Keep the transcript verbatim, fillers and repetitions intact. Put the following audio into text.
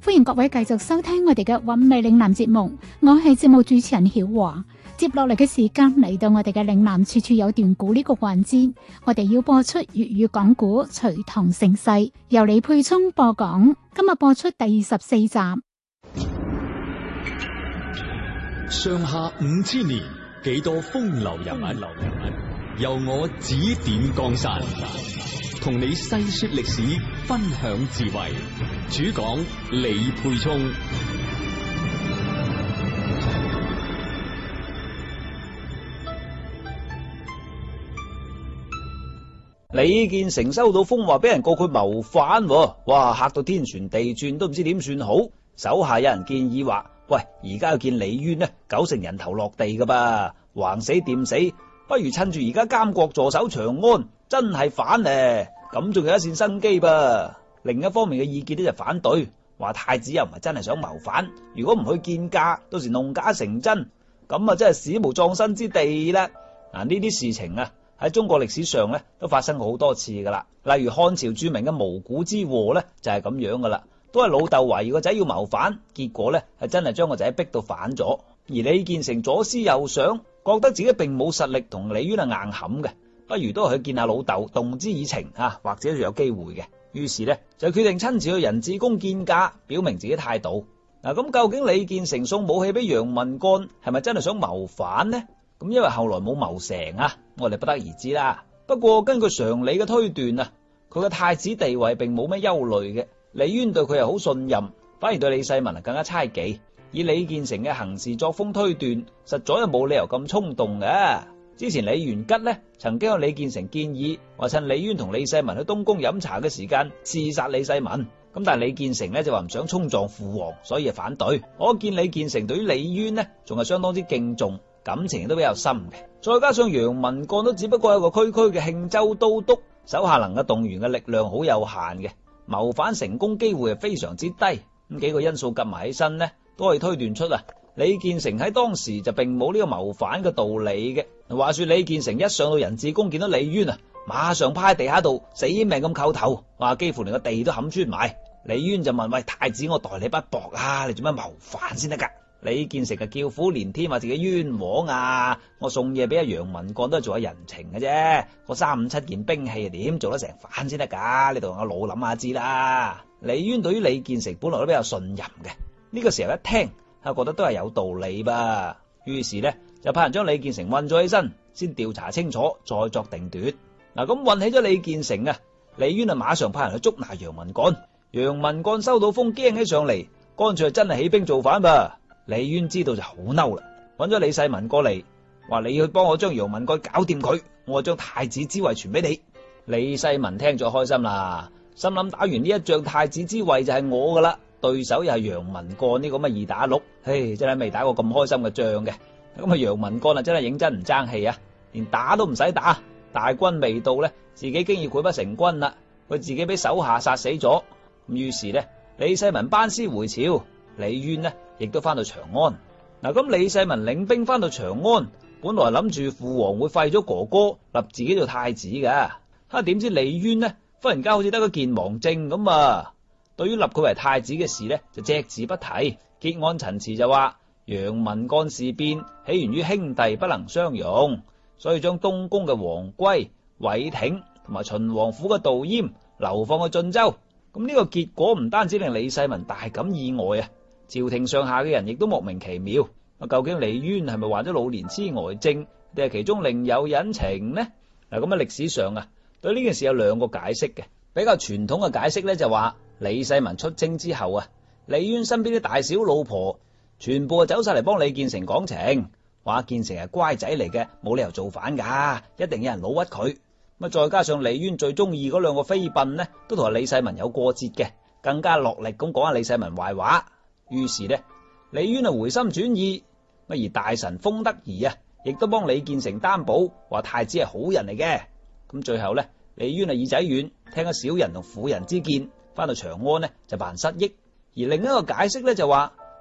歡迎各位繼續收聽我哋嘅韻味嶺南節目，我係節目主持人曉華。接落嚟嘅時間嚟到我哋嘅嶺南處處有段古呢個環節，我哋要播出粵語講古隋唐盛世，由李佩聰播講。今日播出第二十四集。上下五千年，幾多風流人物，由我指點江山，同你細說歷史，分享智慧。主講李佩聰。 李建成收到風話俾人告佢謀反，哇，嚇到天旋地轉，都唔知點算好。手下有人建議話：喂，而家要見李淵呢，九成人頭落地噶噃，橫死掂死，不如趁住而家監國助守長安，真係反咧，咁仲有一線生機噃。另一方面嘅意見呢就反對，話太子又唔係真係想謀反，如果唔去見駕，到時弄假成真，咁啊真係史無葬身之地啦。嗱，呢啲事情啊喺中國歷史上咧都發生過好多次噶啦，例如漢朝著名嘅無鼓之禍咧就係咁樣噶啦，都係老豆懷疑個仔要謀反，結果咧係真係將個仔逼到反咗。而李建成左思右想，覺得自己並冇實力同李淵係硬撼嘅，不如都係去見下老豆，動之以情啊，或者就有機會嘅。於是咧就決定親自去仁智宮見駕，表明自己態度。嗱，咁究竟李建成送武器俾楊文幹係咪真係想謀反呢？咁因為後來冇謀成啊，我哋不得而知啦。不過根據常理嘅推斷啊，佢嘅太子地位並冇咩憂慮嘅。李淵對佢係好信任，反而對李世民係更加猜忌。以李建成嘅行事作風推斷，實在係冇理由咁衝動嘅。之前李元吉呢曾經向李建成建議，話趁李淵同李世民去東宮飲茶嘅時間刺殺李世民。咁但係李建成呢就話唔想衝撞父王，所以係反對。可見李建成對於李淵呢仲係相當之敬重，感情都比較深嘅。再加上楊文幹都只不過係一個區區嘅慶州都督，手下能夠動員嘅力量好有限嘅，謀反成功機會係非常之低。咁幾個因素夾埋起身呢，都可以推斷出啊，李建成喺當時就並冇呢個謀反嘅道理嘅。話說李建成一上到仁智宮見到李淵啊，馬上趴喺地下度死命咁叩頭，話幾乎連個地都冚穿埋。李淵就問：喂，太子，我待你不薄啊，你做咩謀反先得噶？李建成就叫苦連天，話自己冤枉啊！我送嘢俾阿楊文幹都係做下人情嘅啫，嗰三五七件兵器點做得成反先得噶？你同我老諗下知啦。李淵對於李建成本來都比較信任嘅，呢個時候一聽，係覺得都係有道理吧。於是呢，就派人將李建成韞咗起身，先調查清楚，再作定奪。嗱，咁韞起咗李建成啊，李淵啊馬上派人去捉拿楊文幹。楊文幹收到風驚起上嚟，乾脆真係起兵造反吧。李淵知道就好嬲啦，揾咗李世民過嚟，話你去幫我將楊文幹搞掂佢，我將太子之位傳俾你。李世民聽咗開心啦，心諗打完呢一仗太子之位就係我噶啦，對手又係楊文幹呢個乜二打六，嘿，真係未打過咁開心嘅仗嘅。咁啊楊文幹啊真係認真唔爭氣啊，連打都唔使打，大軍未到呢，自己經已潰不成軍啦，佢自己俾手下殺死咗。咁於是呢，李世民班師回朝，李淵呢亦都翻到長安。嗱，咁李世民領兵翻到長安，本來諗住父王會廢咗哥哥，立自己做太子噶。哈，點知李淵呢忽然間好似得個健忘症咁啊！對於立佢為太子嘅事呢，就隻字不提。結案陳詞就話楊文幹事變起源於兄弟不能相容，所以將東宮嘅王圭、韋挺同埋秦王府嘅杜淹流放去晉州。咁呢個結果唔單止令李世民大感意外啊，朝廷上下嘅人亦都莫名其妙。究竟李淵係咪患咗老年痴呆症，定係其中另有隱情呢？嗱，咁喺歷史上啊，對呢件事有兩個解釋嘅。比較傳統嘅解釋咧就話，李世民出征之後啊，李淵身邊啲大小老婆全部啊走晒嚟幫李建成講情，話建成係乖仔嚟嘅，冇理由造反噶，一定有人老屈佢。咁再加上李淵最中意嗰兩個妃嬪呢，都同李世民有過節嘅，更加落力咁講下李世民壞話。於是呢，李淵啊回心轉意，乜而大臣封德儀啊，亦都幫李建成擔保，話太子係好人嚟嘅。咁最後呢，李淵啊耳仔軟，聽咗小人同婦人之見，翻到長安呢就扮失憶。而另一個解釋呢就話，